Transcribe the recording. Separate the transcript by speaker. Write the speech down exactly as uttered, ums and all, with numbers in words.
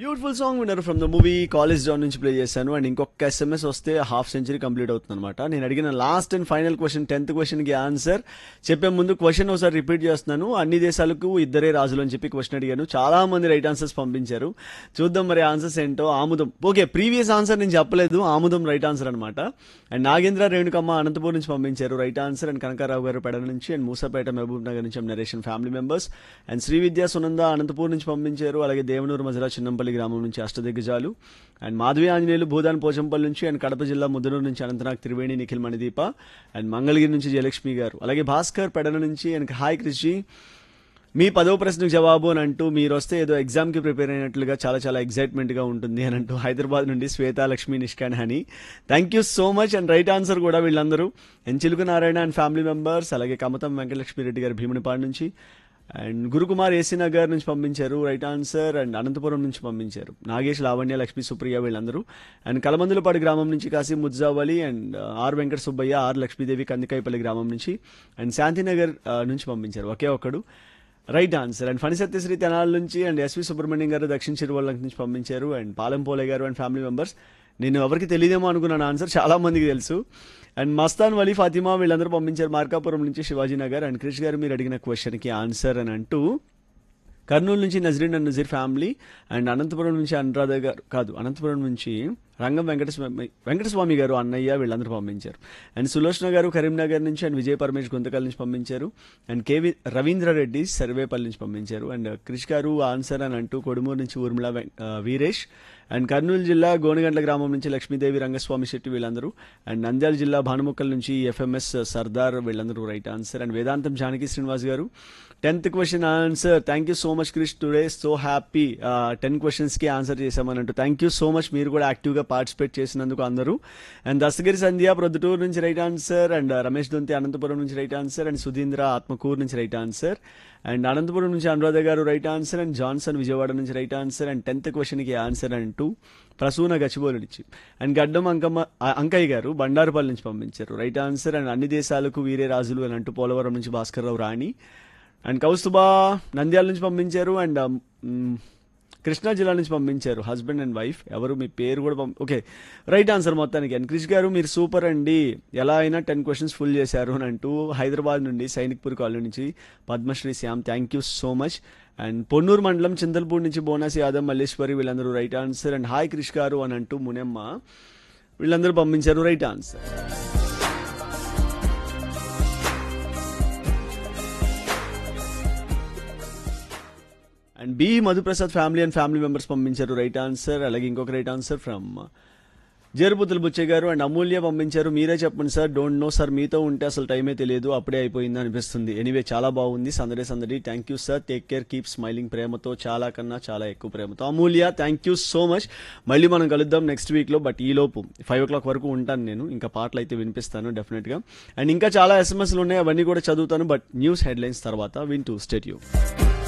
Speaker 1: Beautiful song విన్నారు from the movie college down నుంచి play చేశాను. అండ్ ఇంకొక ఎస్ఎంఎస్ వస్తే హాఫ్ సెంచరీ కంప్లీట్ అవుతుంది అనమాట. నేను అడిగిన last and final question, tenth క్వశ్చన్కి ఆన్సర్ చెప్పే ముందు క్వశ్చన్ ఒకసారి రిపీట్ చేస్తున్నాను. అన్ని దేశాలకు ఇద్దరే రాజులు అని చెప్పి క్వశ్చన్ అడిగాను. చాలా మంది రైట్ ఆన్సర్స్ పంపించారు. చూద్దాం మరి ఆన్సర్స్ ఏంటో. ఆముదం, ఓకే, ప్రీవియస్ ఆన్సర్ నేను చెప్పలేదు, ఆముదం రైట్ ఆన్సర్ అనమాట. అండ్ నాగేంద్ర రేణుకమ్మ అనంతపూర్ నుంచి పంపించారు రైట్ ఆన్సర్. అండ్ కనకారావు గారు పెడ నుంచి, అండ్ మూసాపేట మహబూబ్ నగర్ నుంచి narration family members. And Shri విద్యా సునంద అనంతపూర్ నుంచి పంపించారు. అలాగే దేవనూరు మజరా చిన్నంపల్లి గ్రామం నుంచి అష్టదిగ్గజాలు. అండ్ మాధవి ఆంజనేయులు భూదాన్ పోచంపల్లి నుంచి, అండ్ కడప జిల్లా ముద్దనూరు నుంచి అనంతనాగ్ త్రివేణి నిఖిల్ మణిదీప. అండ్ మంగళగిరి నుంచి జయలక్ష్మి గారు. అలాగే భాస్కర్ పెడన నుంచి, అండ్ హాయ్ కృషి, మీ పదో ప్రశ్నకు జవాబు అని అంటూ మీరు వస్తే ఏదో ఎగ్జామ్కి ప్రిపేర్ అయినట్లుగా చాలా చాలా ఎగ్జైట్మెంట్గా ఉంటుంది అని అంటూ హైదరాబాద్ నుండి శ్వేత లక్ష్మి నిష్కాన్ హని. Thank you so much. And right answer కూడా వీళ్ళందరూ and Chiluku Narayana and family members. అలాగే కమతం వెంకటలక్ష్మి రెడ్డి గారు భీమునిపాడు నుంచి, అండ్ గురుకుమార్ ఏసీ నగర్ నుంచి పంపించారు రైట్ ఆన్సర్. అండ్ అనంతపురం నుంచి పంపించారు నాగేష్, లావణ్య, లక్ష్మీ, సుప్రియ వీళ్ళందరూ. అండ్ కలమందులపాడు గ్రామం నుంచి Kashi Mujjavali, and are Venkata Subbaiah, are Lakshmidevi Kandikayapalli గ్రామం నుంచి, అండ్ శాంతినగర్ నుంచి పంపించారు ఒకే ఒక్కడు right answer. And Phani Satyasri Tenali నుంచి, అండ్ ఎస్వి సుబ్రహ్మణ్యం గారు దక్షిణ చిరువల్ల నుంచి పంపించారు. అండ్ పాలెంపోలే గారు అండ్ ఫ్యామిలీ మెంబర్స్. నేను ఎవరికి తెలియదేమో అనుకున్నాను ఆన్సర్, చాలా మందికి తెలుసు. అండ్ మస్తాన్ వలీ, ఫాతిమా వీళ్ళందరూ పంపించారు మార్కాపురం నుంచి శివాజీనగర్. అండ్ క్రిష్ గారు మీరు అడిగిన క్వశ్చన్కి ఆన్సర్ అని అంటూ కర్నూలు నుంచి Nazreen and Nazir family. And Anantapuram నుంచి అనురాధ గారు కాదు అనంతపురం నుంచి రంగం వెంకటస్వామి వెంకటస్వామి గారు, అన్నయ్య వీళ్ళందరూ పంపించారు. అండ్ సులోచన గారు కరీంనగర్ నుంచి, అండ్ విజయ పరమేష్ గుంతకల్ నుంచి పంపించారు. అండ్ కేవి రవీంద్రారెడ్డి సర్వేపల్లి నుంచి పంపించారు. అండ్ క్రిష్ గారు ఆన్సర్ అని అంటూ కొడుమూరు నుంచి ఊర్మిళ వీరేష్. అండ్ కర్నూలు జిల్లా గోనగండ్ల గ్రామం నుంచి లక్ష్మీదేవి, రంగస్వామి శెట్టి వీళ్ళందరూ. అండ్ నంద్యాల జిల్లా భానుముక్కల్ నుంచి ఎఫ్ఎంఎస్ సర్దార్ వీళ్ళందరూ రైట్ ఆన్సర్. అండ్ వేదాంతం జానకి శ్రీనివాస్ గారు tenth question answer. Thank you so much Krish, today so happy ten క్వశ్చన్స్కి ఆన్సర్ చేశామని అంటూ థ్యాంక్ యూ సో మచ్. మీరు కూడా యాక్టివ్గా పార్టిసిపేట్ చేసినందుకు అందరూ. అండ్ దస్తగిరి సంధ్య ప్రొద్దుటూరు నుంచి రైట్ ఆన్సర్. అండ్ రమేష్ దొంతి అనంతపురం నుంచి right answer. And Sudhindra Atmakur నుంచి రైట్ ఆన్సర్. అండ్ అనంతపురం నుంచి అనురాధ గారు right answer. And Johnson Vijayawada నుంచి రైట్ ఆన్సర్. అండ్ టెన్త్ క్వశ్చన్కి ఆన్సర్ అంటూ ప్రసూన గచ్చిబోలు నుంచి. అండ్ గడ్డం అంకమ్మ అంకయ్య గారు బండారుపల్లి నుంచి పంపించారు రైట్ ఆన్సర్. అండ్ అన్ని దేశాలకు వీరే రాజులు అని అంటూ పోలవరం నుంచి భాస్కర్ రావు రాణి. అండ్ కౌస్తుబా నంద్యాల నుంచి పంపించారు. అండ్ కృష్ణా జిల్లా నుంచి పంపించారు హస్బెండ్ అండ్ వైఫ్, ఎవరు మీ పేరు కూడా పంపి ఓకే రైట్ ఆన్సర్ మొత్తానికి. అండ్ క్రిష్ గారు మీరు సూపర్ అండి, ఎలా అయినా టెన్ క్వశ్చన్స్ ఫుల్ చేశారు అని అంటూ హైదరాబాద్ నుండి సైనిక్పూర్ కాలనీ నుంచి Padmashri Shyam, thank you so much. And Ponnuru మండలం చింతల్పూర్ నుంచి బోనాసి యాదవ్, మల్లేశ్వరి వీళ్ళందరూ right answer. And hi Krish గారు అని అంటూ మునెమ్మ వీళ్ళందరూ పంపించారు right answer. And B Madhu Prasad family and family members పంపించారు రైట్ ఆన్సర్. అలాగే ఇంకొక రైట్ ఆన్సర్ ఫ్రమ్ జేరుపుతుల బుచ్చే గారు. అండ్ అమూల్య పంపించారు మీరే చెప్పండి సార్, డోంట్ నో సార్, మీతో ఉంటే అసలు టైమే తెలియదు, అప్పుడే అయిపోయింది అనిపిస్తుంది. ఎనీవే చాలా బాగుంది సందడే సందడి, thank you sir, take care, keep smiling, ప్రేమతో, చాలా కన్నా చాలా ఎక్కువ ప్రేమతో. అమూల్య థ్యాంక్ యూ సో మచ్. మళ్ళీ మనం కలుద్దాం నెక్స్ట్ వీక్లో. బట్ ఈ లోపు ఫైవ్ ఓ క్లాక్ వరకు ఉంటాను నేను, ఇంకా పాటలు అయితే వినిపిస్తాను డెఫినెట్గా. అండ్ ఇంకా చాలా ఎస్ఎంఎస్లు ఉన్నాయి, అవన్నీ కూడా చదువుతాను. బట్ న్యూస్ హెడ్లైన్స్ తర్వాత వింటూ స్టేట్ యూ.